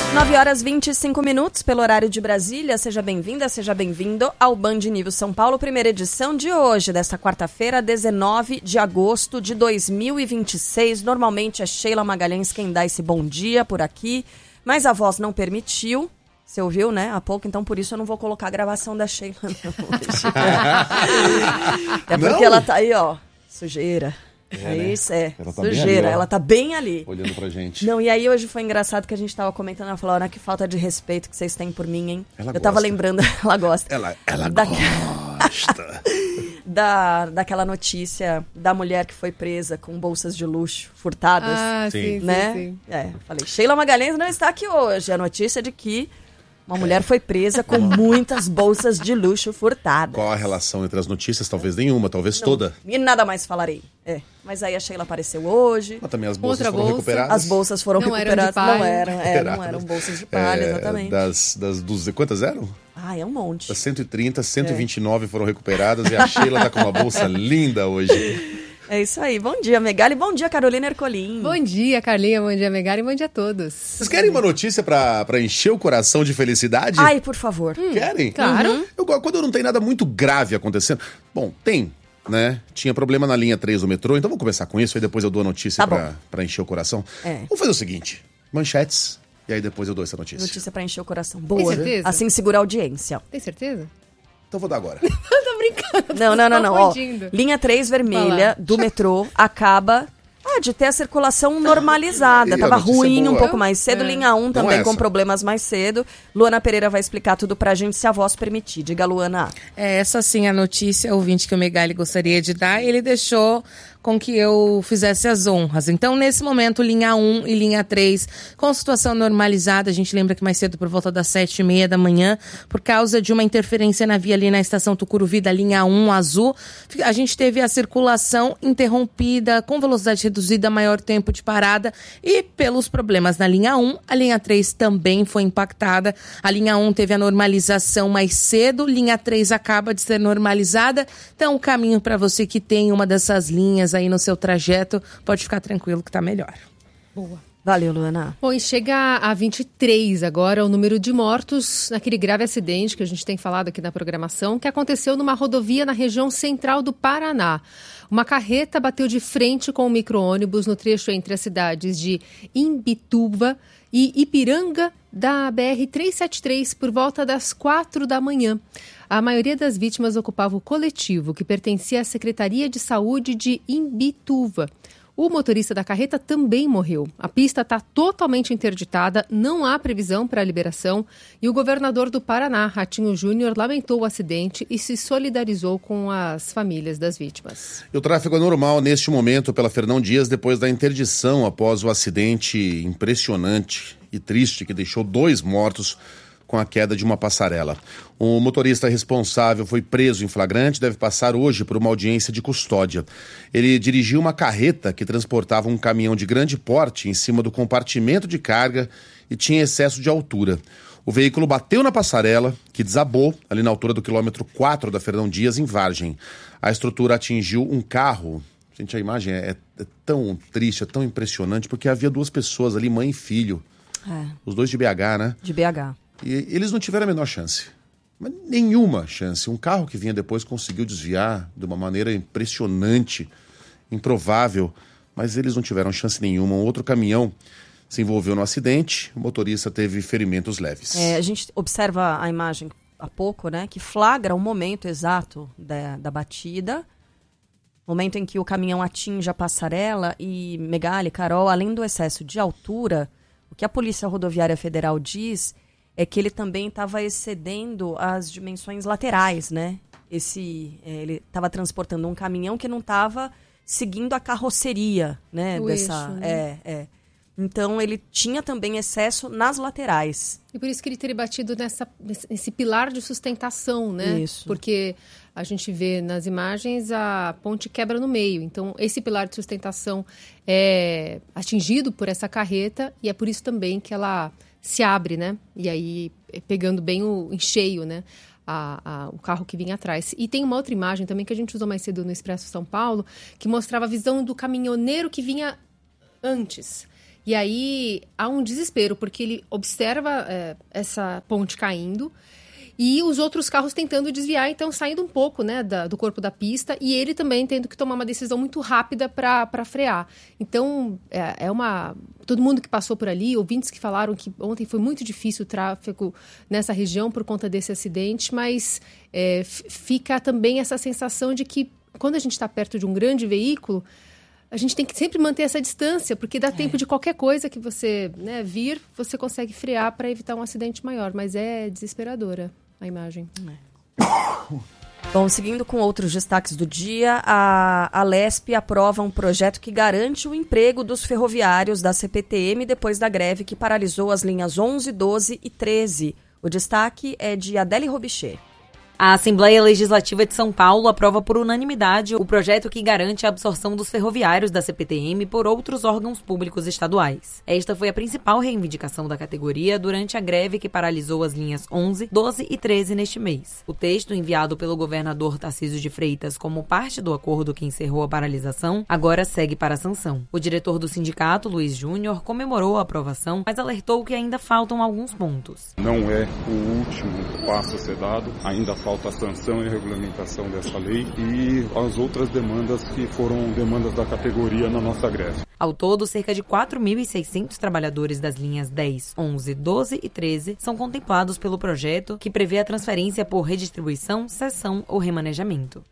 9h25 pelo horário de Brasília. Seja bem-vinda, seja bem-vindo ao Band News São Paulo, primeira edição de hoje, desta quarta-feira, 19 de agosto de 2026. Normalmente é Sheila Magalhães quem dá esse bom dia por aqui, mas a voz não permitiu. Você ouviu, né, há pouco, então por isso eu não vou colocar a gravação da Sheila não hoje. É porque ela tá aí, ó, sujeira. Isso, ela tá sujeira, bem ali, ela tá bem ali. Olhando pra gente. Não, e aí hoje foi engraçado que a gente tava comentando, ela falou, olha que falta de respeito que vocês têm por mim, hein? Ela Eu tava gosta. lembrando, ela gosta. Ela gosta. Daquela notícia da mulher que foi presa com bolsas de luxo furtadas. Ah, Sim. né? sim. Falei, Sheila Magalhães não está aqui hoje. A notícia de que uma mulher foi presa com muitas bolsas de luxo furtadas. Qual a relação entre as notícias? Talvez nenhuma, talvez toda. E nada mais falarei. Mas aí a Sheila apareceu hoje. Mas também as bolsas Outra foram bolsa. recuperadas. As bolsas foram Não eram de recuperadas. palha. Não eram bolsas de palha, exatamente. Quantas eram? É um monte. Das 130, 129 foram recuperadas e a Sheila tá com uma bolsa linda hoje. É isso aí. Bom dia, Megali. Bom dia, Carolina Ercolim. Bom dia, Carlinha. Bom dia, Megali. Bom dia a todos. Vocês querem uma notícia pra encher o coração de felicidade? Ai, por favor. Querem? Claro. Quando não tem nada muito grave acontecendo. Bom, tem, né? Tinha problema na linha 3 do metrô, então vamos começar com isso, aí depois eu dou a notícia pra encher o coração. Vamos fazer o seguinte: manchetes, e aí depois eu dou essa notícia. Notícia pra encher o coração. Boa. Tem certeza? Assim segura a audiência. Tem certeza? Então vou dar agora. Eu tô brincando. Não. Ó, Confundindo. linha 3 vermelha do metrô acaba de ter a circulação normalizada. E a Tava notícia ruim boa. um pouco mais cedo. Linha 1 também essa. com problemas mais cedo. Luana Pereira vai explicar tudo pra gente, se a voz permitir. Diga, Luana. Essa sim a notícia, ouvinte, que o Megali gostaria de dar. Ele deixou com que eu fizesse as honras. Então, nesse momento, linha 1 e linha 3, com situação normalizada. A gente lembra que mais cedo, por volta das 7h30 da manhã, por causa de uma interferência na via ali na estação Tucuruvi, da linha 1 azul, a gente teve a circulação interrompida, com velocidade reduzida, maior tempo de parada, e pelos problemas na linha 1, a linha 3 também foi impactada. A linha 1 teve a normalização mais cedo, linha 3 acaba de ser normalizada. Então, o caminho para você que tem uma dessas linhas aí no seu trajeto, pode ficar tranquilo que tá melhor. Boa. Valeu, Luana. Bom, e chega a 23 agora o número de mortos naquele grave acidente que a gente tem falado aqui na programação, que aconteceu numa rodovia na região central do Paraná. Uma carreta bateu de frente com um micro-ônibus no trecho entre as cidades de Imbituva e Ipiranga da BR-373 por volta das 4 da manhã. A maioria das vítimas ocupava o coletivo, que pertencia à Secretaria de Saúde de Imbituva. O motorista da carreta também morreu. A pista está totalmente interditada, não há previsão para a liberação e o governador do Paraná, Ratinho Júnior, lamentou o acidente e se solidarizou com as famílias das vítimas. E o tráfego é normal neste momento pela Fernão Dias depois da interdição após o acidente impressionante e triste que deixou 2 mortos com a queda de uma passarela. O motorista responsável foi preso em flagrante, deve passar hoje por uma audiência de custódia. Ele dirigiu uma carreta que transportava um caminhão de grande porte em cima do compartimento de carga e tinha excesso de altura. O veículo bateu na passarela, que desabou ali na altura do quilômetro 4 da Fernão Dias, em Vargem. A estrutura atingiu um carro. Gente, a imagem é tão triste, é tão impressionante, porque havia 2 pessoas ali, mãe e filho. Os 2 de BH, né? De BH. E eles não tiveram a menor chance. Mas nenhuma chance. Um carro que vinha depois conseguiu desviar de uma maneira impressionante, improvável, mas eles não tiveram chance nenhuma. Um outro caminhão se envolveu no acidente, o motorista teve ferimentos leves. A gente observa a imagem há pouco, né, que flagra o momento exato da batida, momento em que o caminhão atinge a passarela e, Megali, Carol, além do excesso de altura, o que a Polícia Rodoviária Federal diz é que ele também estava excedendo as dimensões laterais, né? Ele estava transportando um caminhão que não estava seguindo a carroceria, né? Eixo, né? Então, ele tinha também excesso nas laterais. E por isso que ele teria batido nesse pilar de sustentação, né? Isso. Porque a gente vê nas imagens a ponte quebra no meio. Então, esse pilar de sustentação é atingido por essa carreta e é por isso também que ela se abre, né? E aí, pegando bem em cheio, né? O carro que vinha atrás. E tem uma outra imagem também que a gente usou mais cedo no Expresso São Paulo, que mostrava a visão do caminhoneiro que vinha antes. E aí há um desespero, porque ele observa essa ponte caindo e os outros carros tentando desviar, então saindo um pouco, né, do corpo da pista, e ele também tendo que tomar uma decisão muito rápida para frear. Então, todo mundo que passou por ali, ouvintes que falaram que ontem foi muito difícil o tráfego nessa região por conta desse acidente, mas fica também essa sensação de que quando a gente está perto de um grande veículo, a gente tem que sempre manter essa distância, porque dá tempo de qualquer coisa que você vir, você consegue frear para evitar um acidente maior, mas é desesperadora a imagem. Bom, seguindo com outros destaques do dia, a Lesp aprova um projeto que garante o emprego dos ferroviários da CPTM depois da greve que paralisou as linhas 11, 12 e 13. O destaque é de Adele Robicher. A Assembleia Legislativa de São Paulo aprova por unanimidade o projeto que garante a absorção dos ferroviários da CPTM por outros órgãos públicos estaduais. Esta foi a principal reivindicação da categoria durante a greve que paralisou as linhas 11, 12 e 13 neste mês. O texto, enviado pelo governador Tarcísio de Freitas como parte do acordo que encerrou a paralisação, agora segue para a sanção. O diretor do sindicato, Luiz Júnior, comemorou a aprovação, mas alertou que ainda faltam alguns pontos. Não é o último passo a ser dado, ainda falta a sanção e regulamentação dessa lei e as outras demandas que foram demandas da categoria na nossa greve. Ao todo, cerca de 4.600 trabalhadores das linhas 10, 11, 12 e 13 são contemplados pelo projeto que prevê a transferência por redistribuição, cessão ou remanejamento.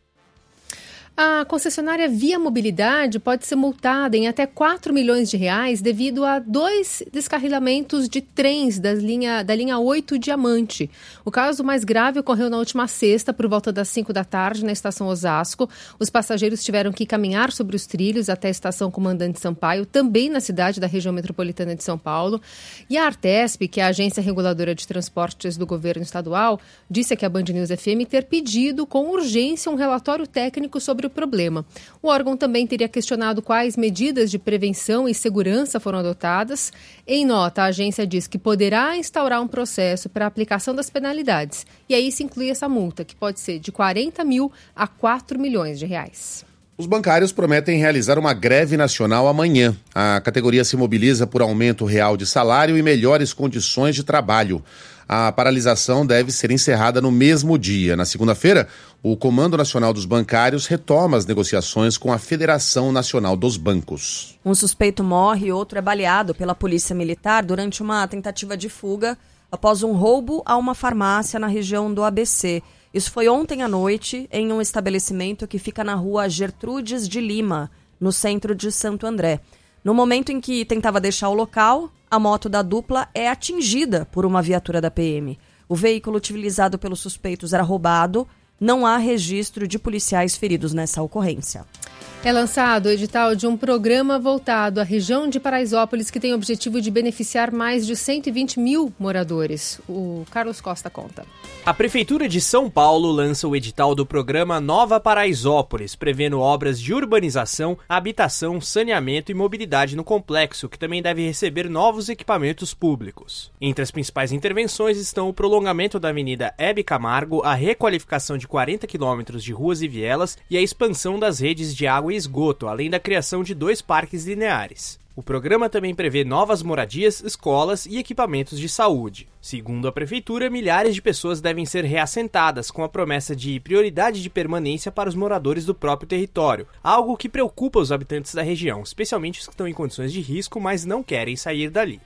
A concessionária Via Mobilidade pode ser multada em até 4 milhões de reais devido a 2 descarrilamentos de trens da linha 8 Diamante. O caso mais grave ocorreu na última sexta, por volta das 5 da tarde, na estação Osasco. Os passageiros tiveram que caminhar sobre os trilhos até a estação Comandante Sampaio, também na cidade da região metropolitana de São Paulo. E a Artesp, que é a agência reguladora de transportes do governo estadual, disse aqui à Band News FM ter pedido com urgência um relatório técnico sobre o problema. O órgão também teria questionado quais medidas de prevenção e segurança foram adotadas. Em nota, a agência diz que poderá instaurar um processo para a aplicação das penalidades. E aí se inclui essa multa, que pode ser de 40 mil a 4 milhões de reais. Os bancários prometem realizar uma greve nacional amanhã. A categoria se mobiliza por aumento real de salário e melhores condições de trabalho. A paralisação deve ser encerrada no mesmo dia. Na segunda-feira, o Comando Nacional dos Bancários retoma as negociações com a Federação Nacional dos Bancos. Um suspeito morre e outro é baleado pela Polícia Militar durante uma tentativa de fuga após um roubo a uma farmácia na região do ABC. Isso foi ontem à noite em um estabelecimento que fica na rua Gertrudes de Lima, no centro de Santo André. No momento em que tentava deixar o local, a moto da dupla é atingida por uma viatura da PM. O veículo utilizado pelos suspeitos era roubado. Não há registro de policiais feridos nessa ocorrência. É lançado o edital de um programa voltado à região de Paraisópolis que tem o objetivo de beneficiar mais de 120 mil moradores. O Carlos Costa conta. A Prefeitura de São Paulo lança o edital do programa Nova Paraisópolis, prevendo obras de urbanização, habitação, saneamento e mobilidade no complexo, que também deve receber novos equipamentos públicos. Entre as principais intervenções estão o prolongamento da Avenida Hebe Camargo, a requalificação de 40 quilômetros de ruas e vielas e a expansão das redes de água e esgoto, além da criação de 2 parques lineares. O programa também prevê novas moradias, escolas e equipamentos de saúde. Segundo a Prefeitura, milhares de pessoas devem ser reassentadas, com a promessa de prioridade de permanência para os moradores do próprio território, algo que preocupa os habitantes da região, especialmente os que estão em condições de risco, mas não querem sair dali.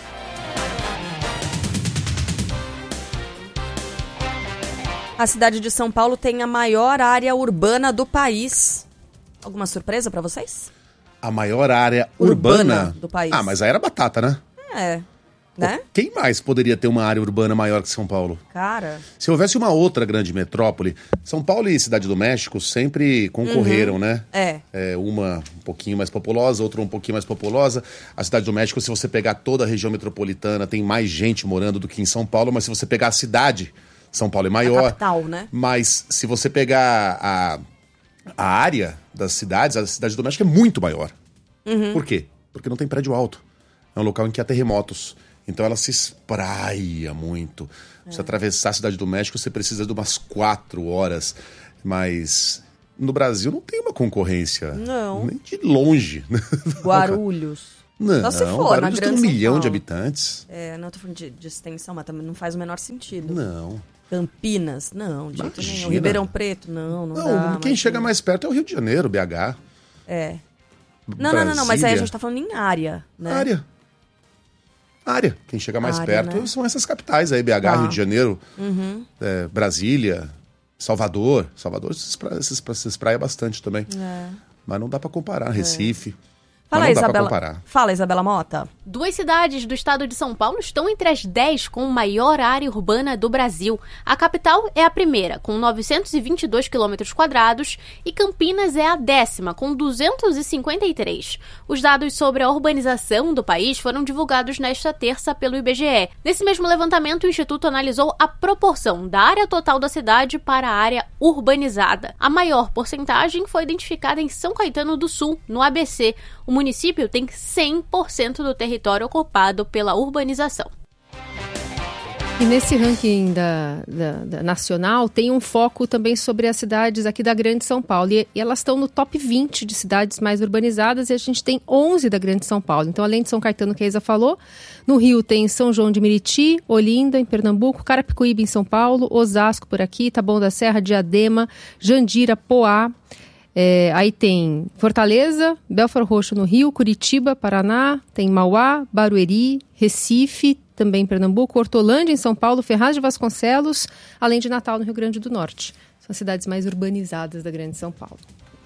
A cidade de São Paulo tem a maior área urbana do país. Alguma surpresa para vocês? A maior área urbana do país. Ah, mas aí era batata, né? É, né? Pô, quem mais poderia ter uma área urbana maior que São Paulo? Cara... Se houvesse uma outra grande metrópole, São Paulo e Cidade do México sempre concorreram, né? Uma um pouquinho mais populosa, outra um pouquinho mais populosa. A Cidade do México, se você pegar toda a região metropolitana, tem mais gente morando do que em São Paulo, mas se você pegar a cidade, São Paulo é maior. A capital, né? Mas se você pegar a área das cidades, a Cidade do México é muito maior. Por quê? Porque não tem prédio alto. É um local em que há terremotos. Então ela se espraia muito. Se atravessar a Cidade do México, você precisa de umas 4 horas. Mas no Brasil não tem uma concorrência. Não. Nem de longe. Guarulhos. Não, Só se for, na Guarulhos tem Grande 1 São milhão de Paulo. habitantes. Não tô falando de extensão, mas também não faz o menor sentido. Não. Campinas, não, de jeito Imagina. nenhum. Ribeirão Preto, não dá. Quem imagina. chega mais perto é o Rio de Janeiro, BH. Não, mas aí a Brasília. gente tá falando em área, né? Área. Quem chega mais Área, perto né? são essas capitais aí, BH, Tá. Rio de Janeiro, Brasília, Salvador. Salvador se espraia bastante também. Mas não dá pra comparar. Recife. Fala, mas não dá pra Isabela. comparar. Fala, Isabela Mota. 2 cidades do estado de São Paulo estão entre as 10 com maior área urbana do Brasil. A capital é a primeira, com 922 km², e Campinas é a 10ª, com 253. Os dados sobre a urbanização do país foram divulgados nesta terça pelo IBGE. Nesse mesmo levantamento, o Instituto analisou a proporção da área total da cidade para a área urbanizada. A maior porcentagem foi identificada em São Caetano do Sul, no ABC. O município tem 100% do território ocupado pela urbanização. E nesse ranking da nacional tem um foco também sobre as cidades aqui da Grande São Paulo. E elas estão no top 20 de cidades mais urbanizadas e a gente tem 11 da Grande São Paulo. Então, além de São Caetano, que a Isa falou, no Rio tem São João de Meriti, Olinda, em Pernambuco, Carapicuíba, em São Paulo, Osasco, por aqui, Taboão da Serra, Diadema, Jandira, Poá. Aí tem Fortaleza, Belford Roxo no Rio, Curitiba, Paraná, tem Mauá, Barueri, Recife, também em Pernambuco, Hortolândia em São Paulo, Ferraz de Vasconcelos, além de Natal no Rio Grande do Norte. São as cidades mais urbanizadas da Grande São Paulo.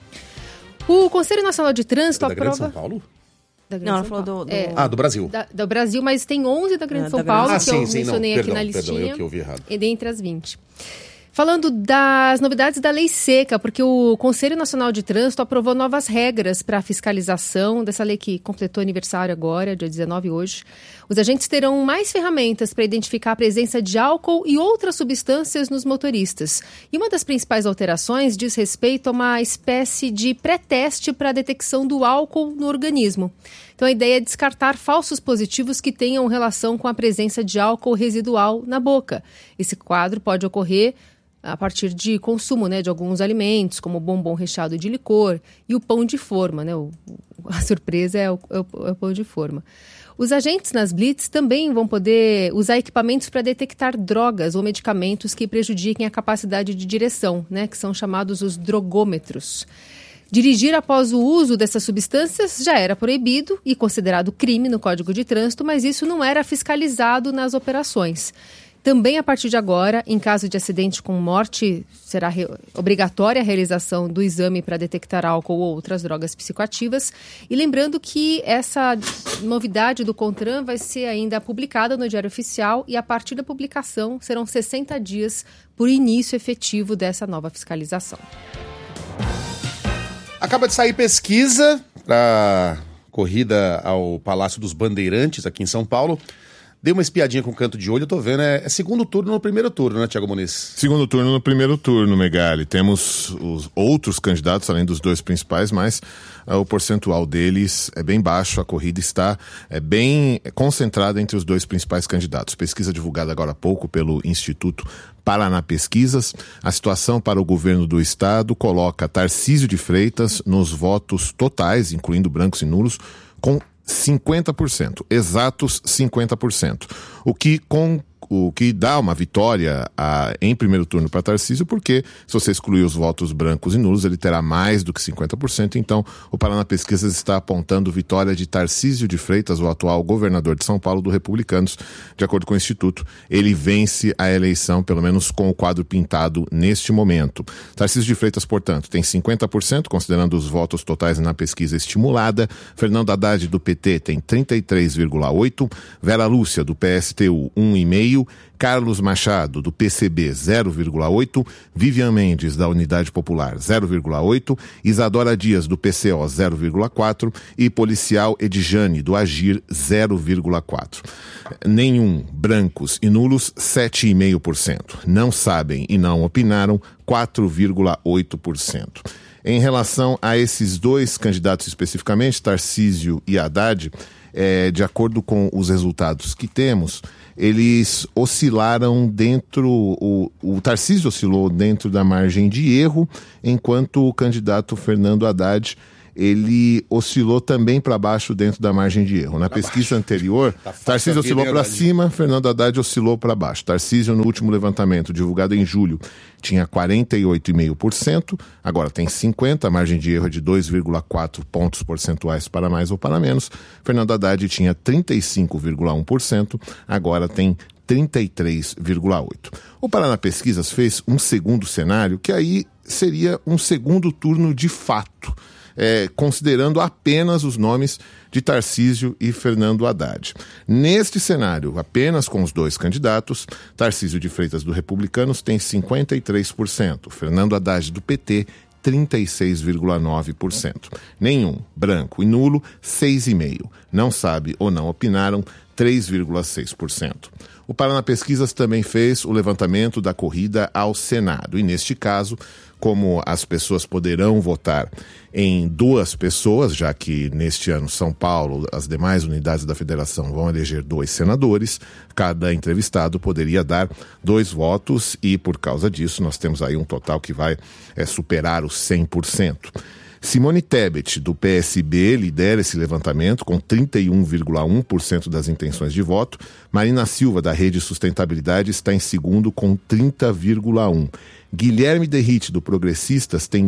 O Conselho Nacional de Trânsito Da Grande aprova... São Paulo? Da Grande Não, ela São falou Paulo. Do Brasil. Do Brasil, mas tem 11 da Grande Da São Grande Paulo, São que eu mencionei aqui na listinha. eu que ouvi errado. E dentre as 20. Falando das novidades da Lei Seca, porque o Conselho Nacional de Trânsito aprovou novas regras para a fiscalização dessa lei que completou aniversário agora, dia 19 hoje. Os agentes terão mais ferramentas para identificar a presença de álcool e outras substâncias nos motoristas. E uma das principais alterações diz respeito a uma espécie de pré-teste para a detecção do álcool no organismo. Então a ideia é descartar falsos positivos que tenham relação com a presença de álcool residual na boca. Esse quadro pode ocorrer a partir de consumo, né, de alguns alimentos, como o bombom recheado de licor e o pão de forma, né? A surpresa é o pão de forma. Os agentes nas blitz também vão poder usar equipamentos para detectar drogas ou medicamentos que prejudiquem a capacidade de direção, né, que são chamados os drogômetros. Dirigir após o uso dessas substâncias já era proibido e considerado crime no Código de Trânsito, mas isso não era fiscalizado nas operações. Também, a partir de agora, em caso de acidente com morte, será obrigatória a realização do exame para detectar álcool ou outras drogas psicoativas. E lembrando que essa novidade do CONTRAN vai ser ainda publicada no Diário Oficial e, a partir da publicação, serão 60 dias por início efetivo dessa nova fiscalização. Acaba de sair pesquisa para corrida ao Palácio dos Bandeirantes, aqui em São Paulo. Dei uma espiadinha com o canto de olho, eu tô vendo, é segundo turno no primeiro turno, né, Thiago Muniz? Segundo turno no primeiro turno, Megali. Temos os outros candidatos, além dos 2 principais, mas o percentual deles é bem baixo, a corrida está bem concentrada entre os 2 principais candidatos. Pesquisa divulgada agora há pouco pelo Instituto Paraná Pesquisas. A situação para o governo do estado coloca Tarcísio de Freitas nos votos totais, incluindo brancos e nulos, com 50%, exatos 50%, o que dá uma vitória em primeiro turno para Tarcísio, porque se você excluir os votos brancos e nulos, ele terá mais do que 50%, então o Paraná Pesquisas está apontando vitória de Tarcísio de Freitas, o atual governador de São Paulo do Republicanos. De acordo com o Instituto, ele vence a eleição, pelo menos com o quadro pintado neste momento. Tarcísio de Freitas, portanto, tem 50%, considerando os votos totais na pesquisa estimulada. Fernando Haddad, do PT, tem 33,8%, Vera Lúcia, do PSTU, 1,5%, Carlos Machado, do PCB, 0,8%, Vivian Mendes, da Unidade Popular, 0,8%, Isadora Dias, do PCO, 0,4%, e Policial Edjane, do Agir, 0,4%. Nenhum, brancos e nulos, 7,5%. Não sabem e não opinaram, 4,8%. Em relação a esses 2 candidatos especificamente, Tarcísio e Haddad, de acordo com os resultados que temos, eles oscilaram dentro, o Tarcísio oscilou dentro da margem de erro, enquanto o candidato Fernando Haddad, ele oscilou também para baixo dentro da margem de erro. Na pesquisa anterior, Tarcísio oscilou para cima, Fernando Haddad oscilou para baixo. Tarcísio, no último levantamento, divulgado em julho, tinha 48,5%, agora tem 50%, a margem de erro é de 2,4 pontos percentuais para mais ou para menos. Fernando Haddad tinha 35,1%, agora tem 33,8%. O Paraná Pesquisas fez um segundo cenário, que aí seria um segundo turno de fato, considerando apenas os nomes de Tarcísio e Fernando Haddad. Neste cenário, apenas com os dois candidatos, Tarcísio de Freitas do Republicanos tem 53%, Fernando Haddad do PT 36,9%. Nenhum, branco e nulo, 6,5%. Não sabe ou não opinaram, 3,6%. O Paraná Pesquisas também fez o levantamento da corrida ao Senado. E neste caso, como as pessoas poderão votar em 2 pessoas, já que neste ano São Paulo, as demais unidades da federação vão eleger 2 senadores, cada entrevistado poderia dar 2 votos e, por causa disso, nós temos aí um total que vai superar os 100%. Simone Tebet, do PSB, lidera esse levantamento com 31,1% das intenções de voto. Marina Silva, da Rede Sustentabilidade, está em segundo com 30,1%. Guilherme Derrite, do Progressistas, tem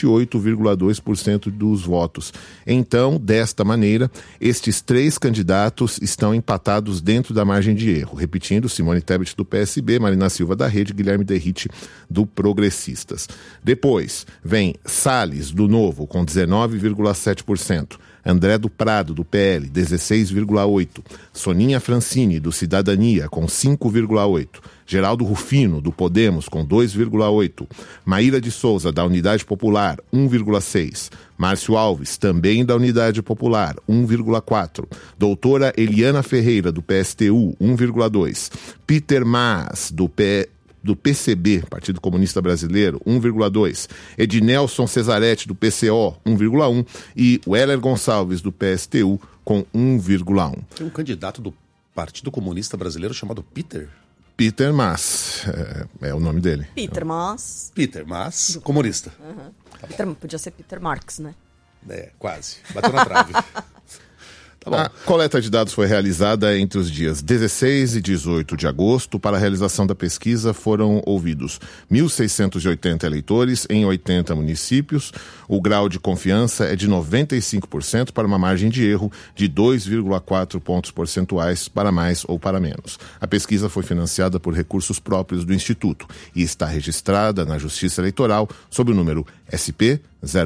28,2% dos votos. Então, desta maneira, estes 3 candidatos estão empatados dentro da margem de erro. Repetindo, Simone Tebet, do PSB, Marina Silva, da Rede, Guilherme Derrite, do Progressistas. Depois, vem Salles, do Novo, com 19,7%. André do Prado, do PL, 16,8%. Soninha Francini, do Cidadania, com 5,8%. Geraldo Rufino, do Podemos, com 2,8%. Maíra de Souza, da Unidade Popular, 1,6%. Márcio Alves, também da Unidade Popular, 1,4%. Doutora Eliana Ferreira, do PSTU, 1,2%. Peter Maas, do PCB, Partido Comunista Brasileiro, 1,2%. Ednelson Cesaretti, do PCO, 1,1%. E Weller Gonçalves, do PSTU, com 1,1%. Tem um candidato do Partido Comunista Brasileiro chamado Peter Maas, é o nome dele. Peter Maas, comunista. Uhum. Podia ser Peter Marx, né? Quase. Bateu na trave. Tá bom. A coleta de dados foi realizada entre os dias 16 e 18 de agosto. Para a realização da pesquisa foram ouvidos 1.680 eleitores em 80 municípios. O grau de confiança é de 95% para uma margem de erro de 2,4 pontos percentuais para mais ou para menos. A pesquisa foi financiada por recursos próprios do Instituto e está registrada na Justiça Eleitoral sob o número SP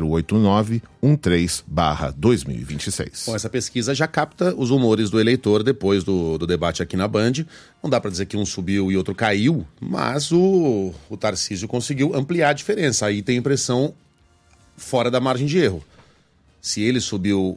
08913/2026. Bom, essa pesquisa já capta os humores do eleitor depois do debate aqui na Band. Não dá para dizer que um subiu e outro caiu, mas o Tarcísio conseguiu ampliar a diferença. Aí tem impressão fora da margem de erro. Se ele subiu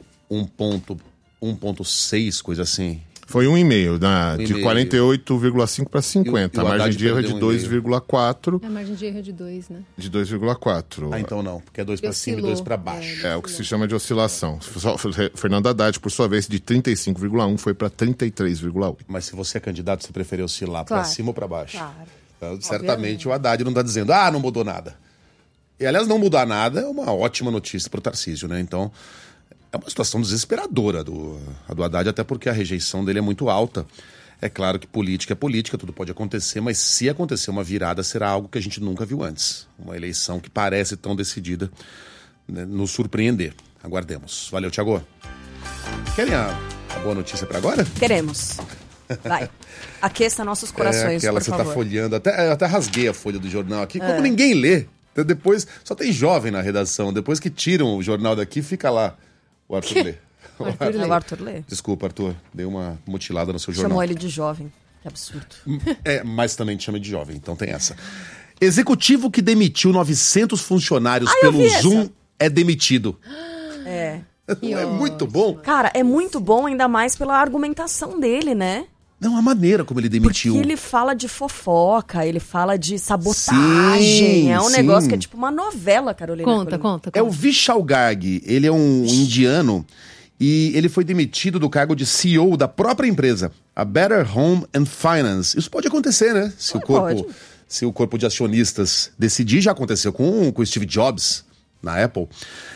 1,6, coisa assim... Foi 1,5, de 48,5 para 50. A margem de erro é de 2,4. A margem de erro é de 2, né? De 2,4. Então não, porque é 2 para cima e 2 para baixo. É o que se chama de oscilação. Fernando Haddad, por sua vez, de 35,1 foi para 33,8. Mas se você é candidato, você prefere oscilar para cima ou para baixo? Claro. Então, certamente o Haddad não está dizendo, não mudou nada. E, aliás, não mudar nada é uma ótima notícia para o Tarcísio, né? Então... é uma situação desesperadora do Haddad, até porque a rejeição dele é muito alta. É claro que política é política, tudo pode acontecer, mas se acontecer uma virada, será algo que a gente nunca viu antes. Uma eleição que parece tão decidida, né, nos surpreender. Aguardemos. Valeu, Thiago. Querem a boa notícia para agora? Queremos. Vai. Aqueça nossos corações, aquela por você favor. tá folheando. Até rasguei a folha do jornal aqui. Como ninguém lê, depois só tem jovem na redação. Depois que tiram o jornal daqui, fica lá. O Arthur Lê. O Arthur Lê. Desculpa, Arthur. Dei uma mutilada no seu jornal. Chamou ele de jovem. Que absurdo. Mas também te chama de jovem, então tem essa. Executivo que demitiu 900 funcionários pelo Zoom é demitido. Não é muito bom? Cara, é muito bom, ainda mais pela argumentação dele, né? Não, a maneira como ele demitiu. Porque ele fala de fofoca, ele fala de sabotagem. Sim, é um negócio que é tipo uma novela, Carolina. Conta. É o Vishal Garg, ele é um indiano e ele foi demitido do cargo de CEO da própria empresa, a Better Home and Finance. Isso pode acontecer, né? Se o corpo de acionistas decidir, já aconteceu com o Steve Jobs. na Apple.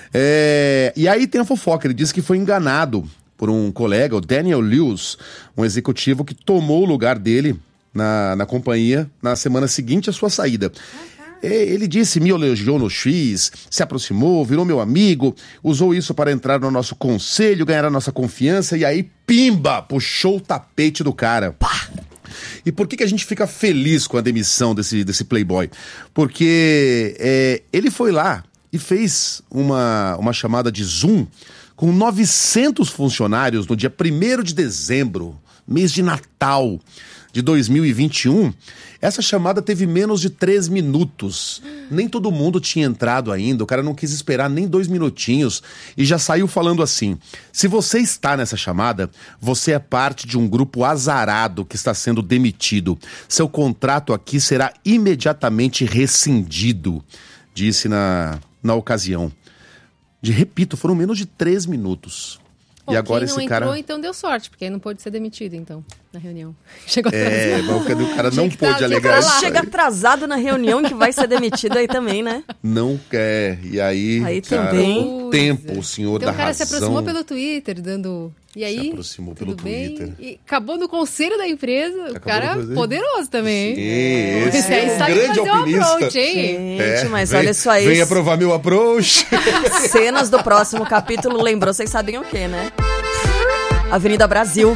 E aí tem a fofoca, ele disse que foi enganado por um colega, o Daniel Lewis, um executivo que tomou o lugar dele na companhia na semana seguinte à sua saída. Ele disse, me elogiou no X, se aproximou, virou meu amigo, usou isso para entrar no nosso conselho, ganhar a nossa confiança, e aí, pimba, puxou o tapete do cara. Pá! E por que a gente fica feliz com a demissão desse playboy? Porque ele foi lá e fez uma chamada de Zoom com 900 funcionários no dia 1º de dezembro, mês de Natal de 2021. Essa chamada teve menos de 3 minutos. Nem todo mundo tinha entrado ainda, o cara não quis esperar nem 2 minutinhos e já saiu falando assim: se você está nessa chamada, você é parte de um grupo azarado que está sendo demitido. Seu contrato aqui será imediatamente rescindido, disse na ocasião. Repito, foram menos de 3 minutos. Bom, e agora quem não esse cara... entrou, então deu sorte, porque aí não pôde ser demitido, então, na reunião. Chegou atrasado. O cara não pôde alegar isso. Chega atrasado na reunião que vai ser demitido aí também, né? Não quer. E aí cara, também. O tempo, o senhor então, da razão. O cara se aproximou pelo Twitter, dando... E aí, se aproximou pelo Twitter. E acabou no conselho da empresa. O cara poderoso também, hein? Sim, esse é um grande alpinista. Approach, hein? Gente, mas olha só isso. Vem aprovar meu approach. Cenas do próximo capítulo, lembrou, vocês sabem o quê, né? Avenida Brasil.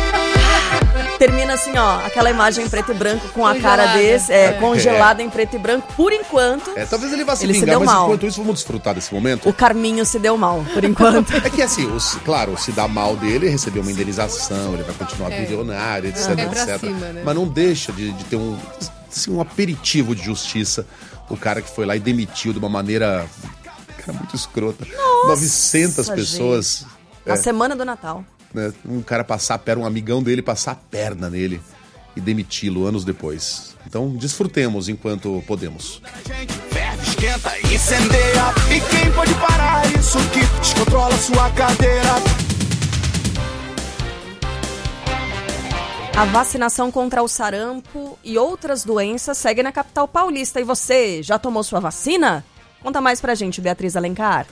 Termina assim, ó, aquela imagem em preto e branco com a cara desse, congelada em preto e branco, por enquanto. Talvez ele vá se vingar, mas enquanto isso vamos desfrutar desse momento. O Carminho se deu mal, por enquanto. É que assim, claro, se dá mal dele, recebeu uma indenização, ele vai continuar bilionário, etc, etc. Cima, né? Mas não deixa de ter um aperitivo de justiça, o cara que foi lá e demitiu de uma maneira, cara, muito escrota. Nossa, 900 pessoas. Na semana do Natal. Né, um cara um amigão dele passar a perna nele e demiti-lo anos depois. Então, desfrutemos enquanto podemos. Ferve, esquenta, incendeia. E quem pode parar isso que descontrola sua cadeira? A vacinação contra o sarampo e outras doenças segue na capital paulista. E você, já tomou sua vacina? Conta mais pra gente, Beatriz Alencar.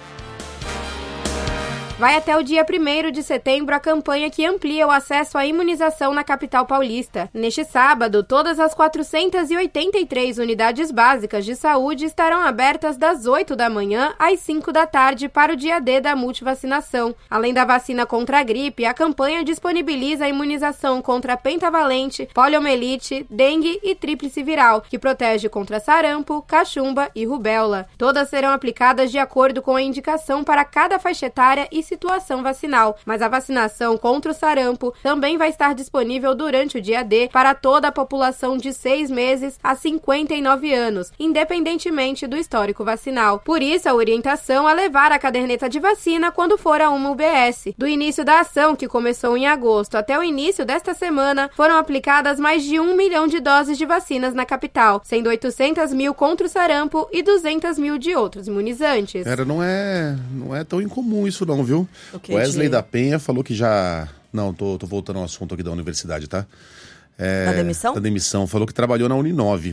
Vai até o dia 1º de setembro a campanha que amplia o acesso à imunização na capital paulista. Neste sábado, todas as 483 unidades básicas de saúde estarão abertas das 8 da manhã às 5 da tarde para o dia D da multivacinação. Além da vacina contra a gripe, a campanha disponibiliza a imunização contra pentavalente, poliomielite, dengue e tríplice viral, que protege contra sarampo, cachumba e rubéola. Todas serão aplicadas de acordo com a indicação para cada faixa etária e situação vacinal, mas a vacinação contra o sarampo também vai estar disponível durante o dia D para toda a população de 6 meses a 59 anos, independentemente do histórico vacinal. Por isso, a orientação é levar a caderneta de vacina quando for a uma UBS. Do início da ação, que começou em agosto, até o início desta semana, foram aplicadas mais de 1 milhão de doses de vacinas na capital, sendo 800 mil contra o sarampo e 200 mil de outros imunizantes. Não é tão incomum isso não, viu? Wesley da Penha falou que já... Não, tô voltando ao assunto aqui da universidade, tá? Da demissão? Da demissão. Falou que trabalhou na Uninove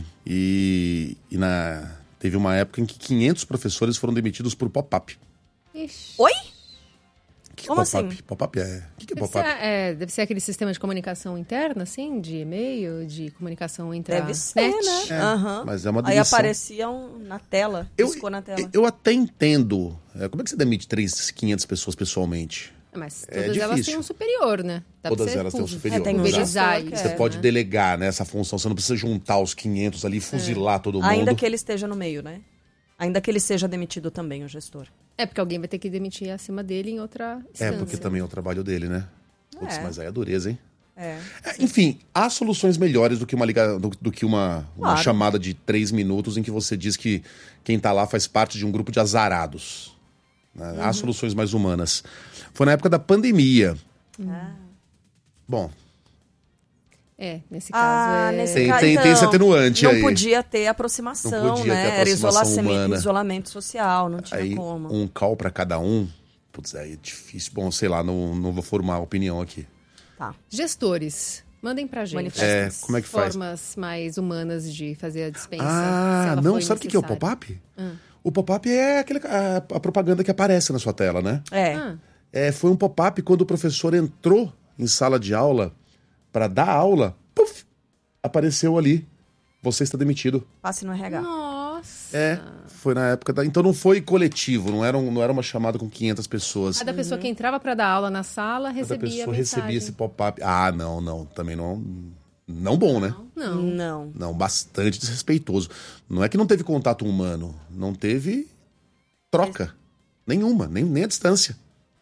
teve uma época em que 500 professores foram demitidos por pop-up. Ixi. Oi? Como assim? Pop-up é... O que é pop-up? Deve ser aquele sistema de comunicação interna, assim? De e-mail, de comunicação entre Deve ser, net. né? Uhum. Mas é uma demissão. Aí apareciam na tela, piscou na tela. Eu até entendo. Como é que você demite 500 pessoas pessoalmente? Mas todas elas têm um superior, né? Todas elas têm um superior. Você pode delegar, né, essa função. Você não precisa juntar os 500 ali e fuzilar todo mundo. Ainda que ele esteja no meio, né? Ainda que ele seja demitido também, o gestor. Porque alguém vai ter que demitir acima dele em outra instância. Porque também é o trabalho dele, né? Putz, mas aí é dureza, hein? Enfim, há soluções melhores do que uma chamada de 3 minutos em que você diz que quem tá lá faz parte de um grupo de azarados. Né? Há soluções mais humanas. Foi na época da pandemia. Bom... nesse caso tem esse atenuante não aí. Não podia ter aproximação, né? Era isolamento social, não tinha aí, como. Um call para cada um, putz, aí é difícil. Bom, sei lá, não vou formar opinião aqui. Tá. Gestores, mandem pra gente. Como é que faz? Formas mais humanas de fazer a dispensa. Não, sabe o que é o pop-up? O pop-up é a propaganda que aparece na sua tela, né? Foi um pop-up quando o professor entrou em sala de aula para dar aula, puff, apareceu ali. Você está demitido. Passe no RH. Nossa. Foi na época Então não foi coletivo, não era uma chamada com 500 pessoas. Cada pessoa que entrava para dar aula na sala recebia Cada pessoa mensagem. recebia esse pop-up. Ah, não. Também não bom, né? Não. Bastante desrespeitoso. Não é que não teve contato humano, não teve troca nenhuma, nem a distância.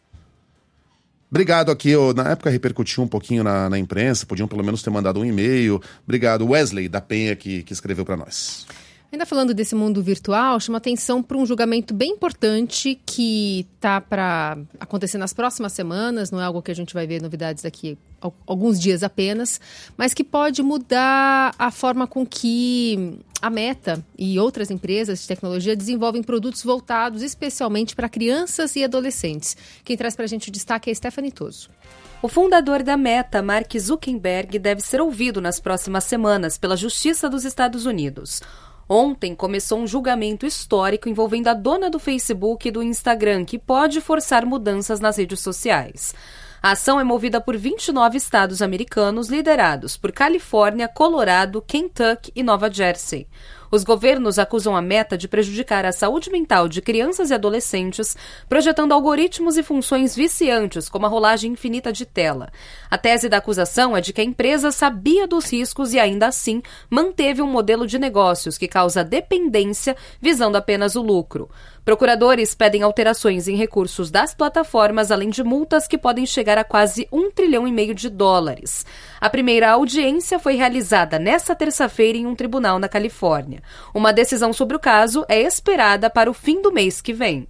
Obrigado aqui, na época repercutiu um pouquinho na imprensa, podiam pelo menos ter mandado um e-mail. Obrigado, Wesley da Penha, que escreveu para nós. Ainda falando desse mundo virtual, chama atenção para um julgamento bem importante que está para acontecer nas próximas semanas, não é algo que a gente vai ver novidades daqui a alguns dias apenas, mas que pode mudar a forma com que a Meta e outras empresas de tecnologia desenvolvem produtos voltados especialmente para crianças e adolescentes. Quem traz para a gente o destaque é Stephanie Toso. O fundador da Meta, Mark Zuckerberg, deve ser ouvido nas próximas semanas pela Justiça dos Estados Unidos. Ontem começou um julgamento histórico envolvendo a dona do Facebook e do Instagram, que pode forçar mudanças nas redes sociais. A ação é movida por 29 estados americanos, liderados por Califórnia, Colorado, Kentucky e Nova Jersey. Os governos acusam a Meta de prejudicar a saúde mental de crianças e adolescentes, projetando algoritmos e funções viciantes, como a rolagem infinita de tela. A tese da acusação é de que a empresa sabia dos riscos e, ainda assim, manteve um modelo de negócios que causa dependência, visando apenas o lucro. Procuradores pedem alterações em recursos das plataformas, além de multas que podem chegar a quase $1,5 trilhão de dólares. A primeira audiência foi realizada nesta terça-feira em um tribunal na Califórnia. Uma decisão sobre o caso é esperada para o fim do mês que vem.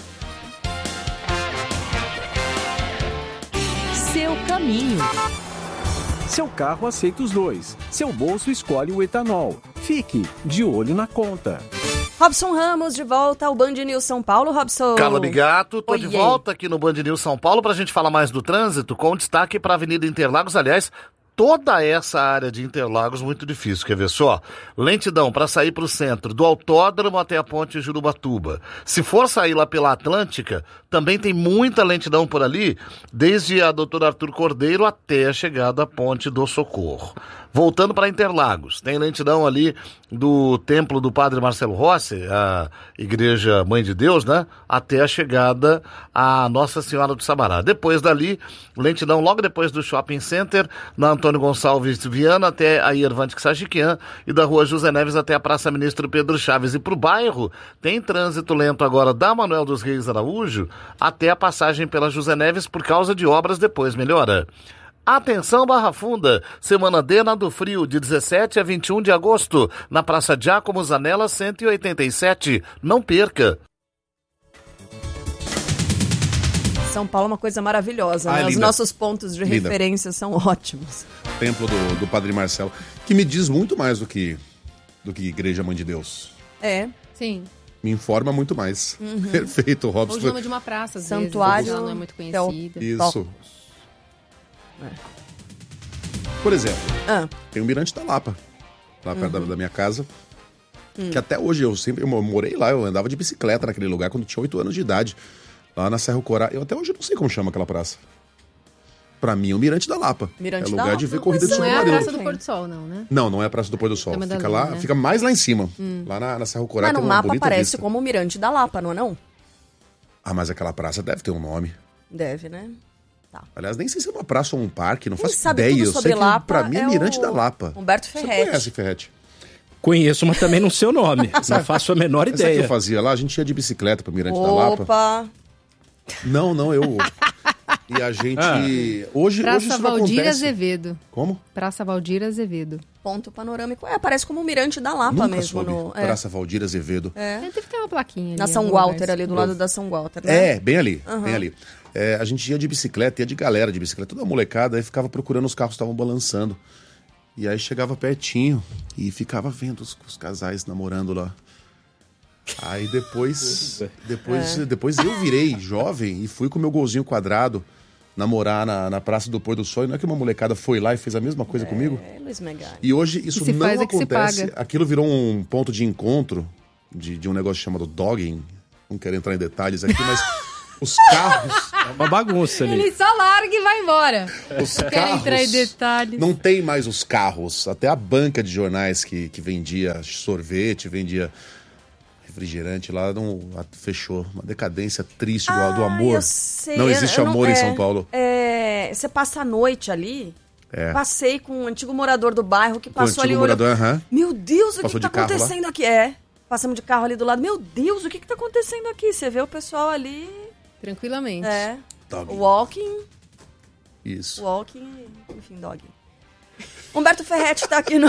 Seu caminho. Seu carro aceita os dois. Seu bolso escolhe o etanol. Fique de olho na conta. Robson Ramos, de volta ao Band News São Paulo. Robson. Carla Bigato, tô de volta aqui no Band News São Paulo pra gente falar mais do trânsito, com destaque para a Avenida Interlagos. Aliás, toda essa área de Interlagos muito difícil, quer ver só? Lentidão para sair para o centro, do Autódromo até a Ponte Jurubatuba. Se for sair lá pela Atlântica, também tem muita lentidão por ali, desde a Dr. Arthur Cordeiro até a chegada à Ponte do Socorro. Voltando para Interlagos, tem lentidão ali do Templo do Padre Marcelo Rossi, a Igreja Mãe de Deus, né? Até a chegada à Nossa Senhora do Sabará. Depois dali, lentidão logo depois do Shopping Center, na Antônio Gonçalves Viana até a Iervante Sajiquian e da Rua José Neves até a Praça Ministro Pedro Chaves. E para o bairro, tem trânsito lento agora da Manuel dos Reis Araújo até a passagem pela José Neves por causa de obras, depois melhora. Atenção Barra Funda, Semana D na do Frio, de 17 a 21 de agosto, na Praça Giacomo Zanella 187. Não perca! São Paulo é uma coisa maravilhosa, né? Os nossos pontos de referência são ótimos. Templo do Padre Marcelo, que me diz muito mais do que Igreja Mãe de Deus. Sim. Me informa muito mais. Perfeito, Robson. Ou o nome de uma praça, às Santuário, vezes, não é muito conhecida. Isso. Por exemplo, tem o Mirante da Lapa, lá perto da minha casa, que até hoje eu morei lá, eu andava de bicicleta naquele lugar quando tinha 8 anos de idade, lá na Serra Corá. Eu até hoje não sei como chama aquela praça. Pra mim é o Mirante da Lapa. Mirante é lugar da Lapa. de ver corrida de submarino. Não é a Praça do Pôr do Sol, não, né? Não é a Praça do Pôr do Sol. Fica lá, né? Fica mais lá em cima, lá na Serra Corá. Mas no mapa aparece vista. como o Mirante da Lapa, não é não? Ah, mas aquela praça deve ter um nome. Deve, né? Tá. Aliás, nem sei se é uma praça ou um parque, não faço sabe ideia. tudo Eu sobre sei Lapa que pra mim é Mirante da Lapa. Humberto Ferretti. Você conhece Ferretti? Conheço, mas também não sei o nome. Não faço a menor ideia. Sabe o que eu fazia lá? A gente ia de bicicleta pro Mirante da Lapa. Opa! Não, eu... E a gente... Hoje Praça isso Valdir acontece. Azevedo. Como? Praça Valdir Azevedo. Ponto panorâmico. Aparece como o Mirante da Lapa. Nunca mesmo. Soube. Praça Valdir Azevedo. Deve ter uma plaquinha ali. Na São Walter, ali do lado da São Walter, né? Bem ali, bem ali. A gente ia de bicicleta, ia de galera de bicicleta, toda molecada, aí ficava procurando os carros que estavam balançando. E aí chegava pertinho e ficava vendo os casais namorando lá. Aí depois eu virei jovem e fui com o meu golzinho quadrado namorar na Praça do Pôr do Sol. E não é que uma molecada foi lá e fez a mesma coisa comigo? Luiz Megali. E hoje isso não acontece. Aquilo virou um ponto de encontro de um negócio chamado dogging. Não quero entrar em detalhes aqui, mas os carros... É uma bagunça ali. Ele só larga e vai embora. Os Não quero carros... entrar em detalhes. Não tem mais os carros. Até a banca de jornais que vendia sorvete, vendia refrigerante lá, fechou. Uma decadência triste do amor. Eu sei. Não existe amor em São Paulo. Você passa a noite ali... Passei com um antigo morador do bairro que passou ali... Meu Deus, o que tá acontecendo aqui? Passamos de carro ali do lado. Meu Deus, o que tá acontecendo aqui? Você vê o pessoal ali... Tranquilamente. Walking. Isso. Walking, enfim, dog. Humberto Ferretti tá aqui no...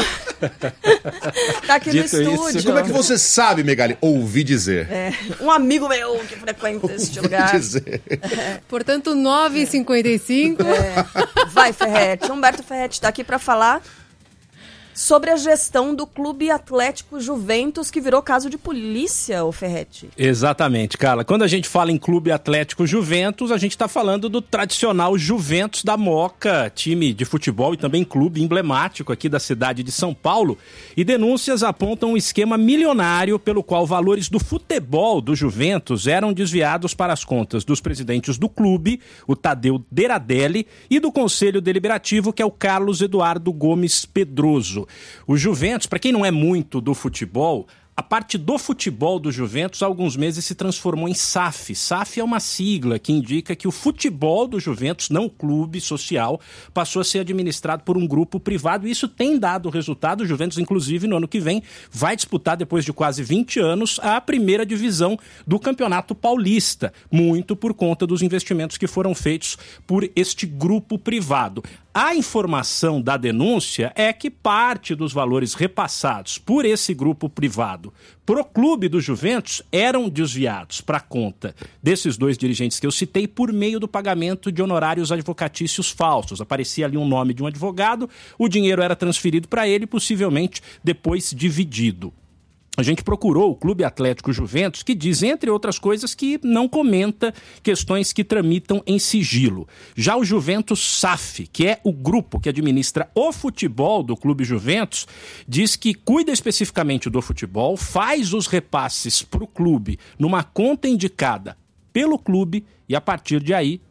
tá aqui no estúdio. Como é que você sabe, Megali? Ouvi dizer. Um amigo meu que frequenta este lugar. Portanto, 9h55. Vai, Ferretti. Humberto Ferretti tá aqui para falar sobre a gestão do Clube Atlético Juventus, que virou caso de polícia, o Ferretti. Exatamente, Carla. Quando a gente fala em Clube Atlético Juventus, a gente está falando do tradicional Juventus da Moca, time de futebol e também clube emblemático aqui da cidade de São Paulo. E denúncias apontam um esquema milionário pelo qual valores do futebol do Juventus eram desviados para as contas dos presidentes do clube, o Tadeu Deradelli, e do Conselho Deliberativo, que é o Carlos Eduardo Gomes Pedroso. O Juventus, para quem não é muito do futebol, a parte do futebol do Juventus há alguns meses se transformou em SAF. SAF é uma sigla que indica que o futebol do Juventus, não clube social, passou a ser administrado por um grupo privado e isso tem dado resultado. O Juventus, inclusive, no ano que vem, vai disputar, depois de quase 20 anos, a primeira divisão do Campeonato Paulista, muito por conta dos investimentos que foram feitos por este grupo privado. A informação da denúncia é que parte dos valores repassados por esse grupo privado pro clube do Juventus eram desviados para a conta desses dois dirigentes que eu citei por meio do pagamento de honorários advocatícios falsos. Aparecia ali um nome de um advogado, o dinheiro era transferido para ele, possivelmente depois dividido. A gente procurou o Clube Atlético Juventus, que diz, entre outras coisas, que não comenta questões que tramitam em sigilo. Já o Juventus SAF, que é o grupo que administra o futebol do Clube Juventus, diz que cuida especificamente do futebol, faz os repasses para o clube numa conta indicada pelo clube e a partir daí,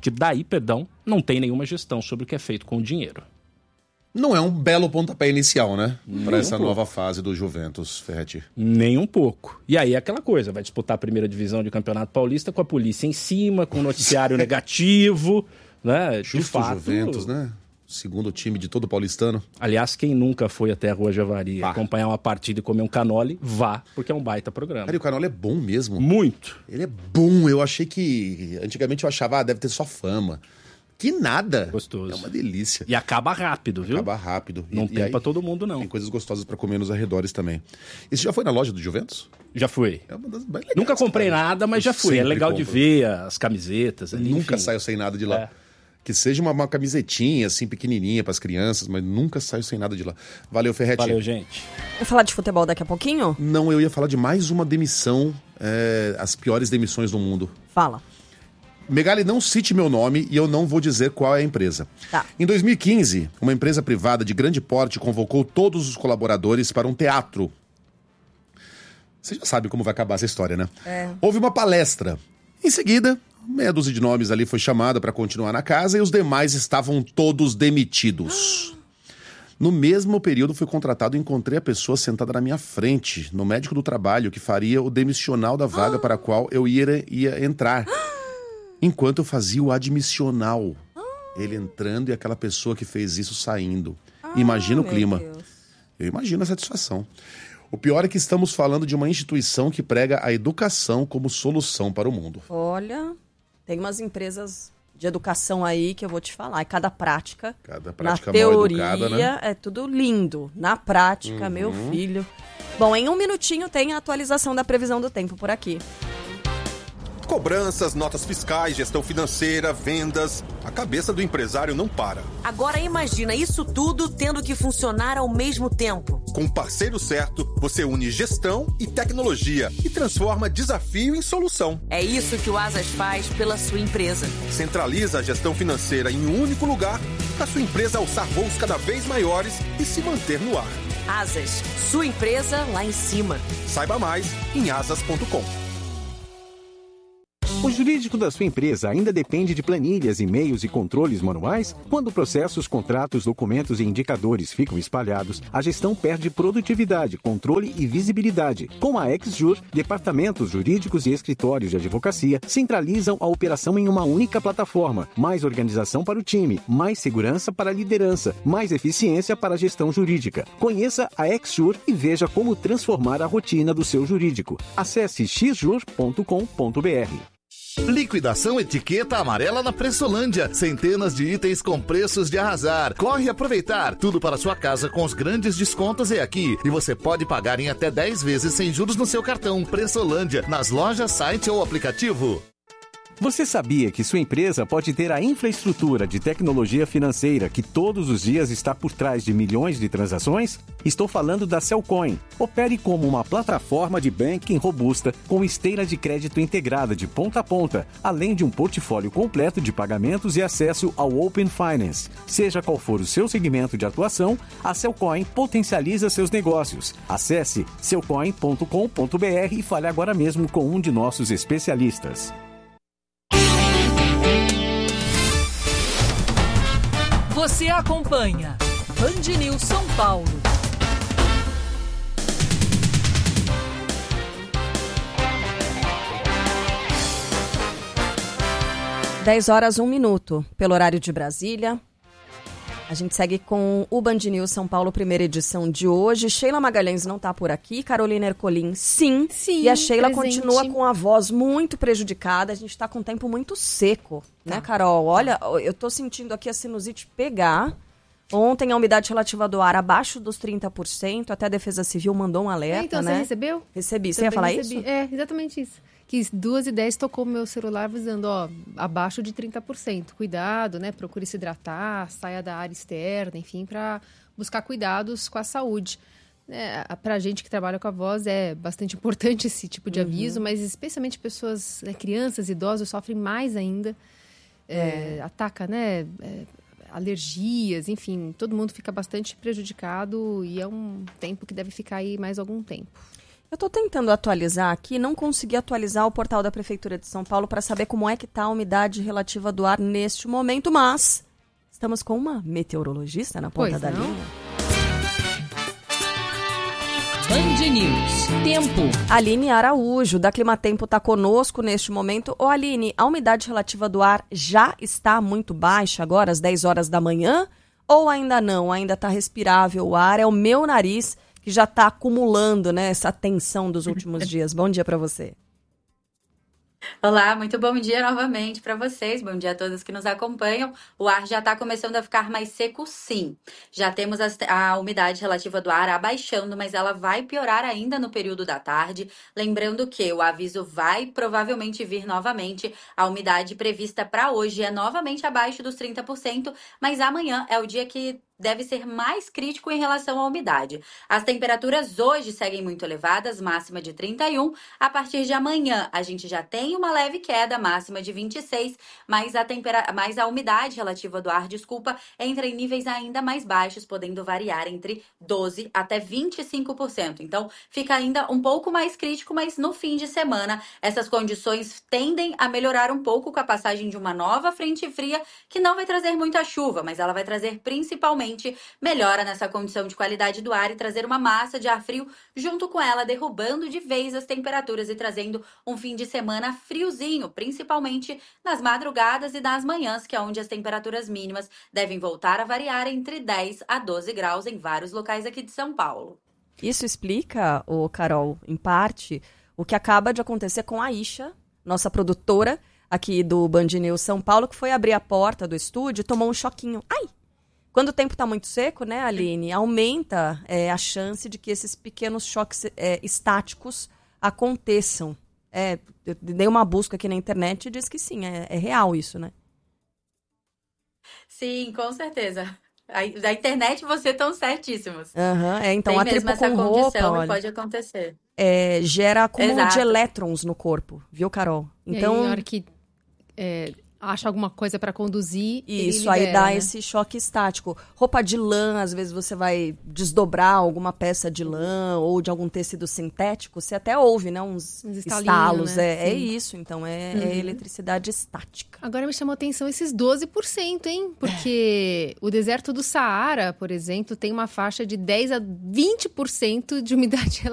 não tem nenhuma gestão sobre o que é feito com o dinheiro. Não é um belo pontapé inicial, né? Para essa nova fase do Juventus, Ferretti. Nem um pouco. E aí é aquela coisa, vai disputar a primeira divisão de Campeonato Paulista com a polícia em cima, com noticiário negativo, né? Justo, de fato, Juventus, né? Segundo time de todo paulistano. Aliás, quem nunca foi até a Rua Javari acompanhar uma partida e comer um canole, vá, porque é um baita programa. Cara, e o canole é bom mesmo. Muito. Ele é bom. Eu achei que... Antigamente eu achava, deve ter só fama. Que nada. Gostoso. É uma delícia. E acaba rápido, viu? Acaba rápido. Não tem pra todo mundo, não. Tem coisas gostosas pra comer nos arredores também. E você já foi na loja do Juventus? Já fui. É uma das mais legais. Nunca comprei nada, mas já fui. É legal de ver as camisetas. Ali, nunca enfim. saio sem nada de lá. Que seja uma camisetinha, assim, pequenininha pras crianças, mas nunca saio sem nada de lá. Valeu, Ferretti. Valeu, gente. Vou falar de futebol daqui a pouquinho? Não, eu ia falar de mais uma demissão, as piores demissões do mundo. Fala. Megali, não cite meu nome e eu não vou dizer qual é a empresa. Tá. Em 2015, uma empresa privada de grande porte convocou todos os colaboradores para um teatro. Você já sabe como vai acabar essa história, né? Houve uma palestra. Em seguida, meia dúzia de nomes ali foi chamada para continuar na casa e os demais estavam todos demitidos. No mesmo período, fui contratado e encontrei a pessoa sentada na minha frente, no médico do trabalho, que faria o demissional da vaga para a qual eu ia entrar. Enquanto eu fazia o admissional. Ele entrando e aquela pessoa que fez isso saindo. Imagina o clima. Deus. Eu imagino a satisfação. O pior é que estamos falando de uma instituição que prega a educação como solução para o mundo. Olha, tem umas empresas de educação aí que eu vou te falar. Cada prática na teoria, mal educada, né? É tudo lindo. Na prática, meu filho. Bom, em um minutinho tem a atualização da previsão do tempo por aqui. Cobranças, notas fiscais, gestão financeira, vendas. A cabeça do empresário não para. Agora imagina isso tudo tendo que funcionar ao mesmo tempo. Com o parceiro certo, você une gestão e tecnologia e transforma desafio em solução. É isso que o Asas faz pela sua empresa. Centraliza a gestão financeira em um único lugar para sua empresa alçar voos cada vez maiores e se manter no ar. Asas, sua empresa lá em cima. Saiba mais em asas.com. O jurídico da sua empresa ainda depende de planilhas, e-mails e controles manuais? Quando processos, contratos, documentos e indicadores ficam espalhados, a gestão perde produtividade, controle e visibilidade. Com a Exjur, departamentos jurídicos e escritórios de advocacia centralizam a operação em uma única plataforma. Mais organização para o time, mais segurança para a liderança, mais eficiência para a gestão jurídica. Conheça a Exjur e veja como transformar a rotina do seu jurídico. Acesse xjur.com.br. Liquidação Etiqueta Amarela na Pressolândia. Centenas de itens com preços de arrasar. Corre aproveitar. Tudo para sua casa com os grandes descontos é aqui. E você pode pagar em até 10 vezes sem juros no seu cartão. Pressolândia, nas lojas, site ou aplicativo. Você sabia que sua empresa pode ter a infraestrutura de tecnologia financeira que todos os dias está por trás de milhões de transações? Estou falando da Cellcoin. Opere como uma plataforma de banking robusta com esteira de crédito integrada de ponta a ponta, além de um portfólio completo de pagamentos e acesso ao Open Finance. Seja qual for o seu segmento de atuação, a Cellcoin potencializa seus negócios. Acesse cellcoin.com.br e fale agora mesmo com um de nossos especialistas. Você acompanha Band News São Paulo. Dez horas, 1 minuto, pelo horário de Brasília. A gente segue com o Band News São Paulo, primeira edição de hoje. Sheila Magalhães não está por aqui, Carolina Ercolim sim. E a Sheila continua com a voz muito prejudicada. A gente está com um tempo muito seco, né, Carol? Olha, eu tô sentindo aqui a sinusite pegar. Ontem a umidade relativa do ar abaixo dos 30%, até a Defesa Civil mandou um alerta, então, né? Você recebeu? Recebi. Você ia falar isso? É, exatamente isso. Que 2h10 tocou meu celular avisando, abaixo de 30%. Cuidado, né? Procure se hidratar, saia da área externa, enfim, para buscar cuidados com a saúde. Para a gente que trabalha com a voz é bastante importante esse tipo de aviso, mas especialmente pessoas, crianças, idosos, sofrem mais ainda. Ataca, né? Alergias, enfim, todo mundo fica bastante prejudicado e é um tempo que deve ficar aí mais algum tempo. Eu estou tentando atualizar aqui, não consegui atualizar o portal da Prefeitura de São Paulo para saber como é que está a umidade relativa do ar neste momento, mas estamos com uma meteorologista na ponta da linha. Band News, tempo. Aline Araújo, da Climatempo, está conosco neste momento. Ô Aline, a umidade relativa do ar já está muito baixa agora, às 10 horas da manhã? Ou ainda não? Ainda está respirável o ar? É o meu nariz que já está acumulando, né, essa tensão dos últimos dias. Bom dia para você. Olá, muito bom dia novamente para vocês. Bom dia a todos que nos acompanham. O ar já está começando a ficar mais seco, sim. Já temos a umidade relativa do ar abaixando, mas ela vai piorar ainda no período da tarde. Lembrando que o aviso vai provavelmente vir novamente. A umidade prevista para hoje é novamente abaixo dos 30%, mas amanhã é o dia que deve ser mais crítico em relação à umidade. As temperaturas hoje seguem muito elevadas, máxima de 31. A partir de amanhã, a gente já tem uma leve queda, máxima de 26, mas a umidade relativa do ar, entra em níveis ainda mais baixos, podendo variar entre 12% até 25%. Então, fica ainda um pouco mais crítico, mas no fim de semana, essas condições tendem a melhorar um pouco com a passagem de uma nova frente fria, que não vai trazer muita chuva, mas ela vai trazer principalmente melhora nessa condição de qualidade do ar e trazer uma massa de ar frio junto com ela, derrubando de vez as temperaturas e trazendo um fim de semana friozinho, principalmente nas madrugadas e nas manhãs, que é onde as temperaturas mínimas devem voltar a variar entre 10 a 12 graus em vários locais aqui de São Paulo. Isso explica, Carol, em parte, o que acaba de acontecer com a Isha, nossa produtora aqui do Band News São Paulo, que foi abrir a porta do estúdio e tomou um choquinho. Ai! Quando o tempo está muito seco, né, Aline, aumenta a chance de que esses pequenos choques estáticos aconteçam. Eu dei uma busca aqui na internet e diz que sim, é real isso, né? Sim, com certeza. Da internet vocês estão certíssimos. Então tem a mesmo tripo essa com condição roupa, e pode acontecer. Gera acúmulo Exato. de elétrons no corpo, viu, Carol? Então, na hora que acha alguma coisa para conduzir. Isso, libera, aí dá né? esse choque estático. Roupa de lã, às vezes você vai desdobrar alguma peça de lã ou de algum tecido sintético, você até ouve, né? Uns estalos. Né? É isso, então é eletricidade estática. Agora me chamou a atenção esses 12%, hein? Porque o deserto do Saara, por exemplo, tem uma faixa de 10 a 20% de umidade relativa.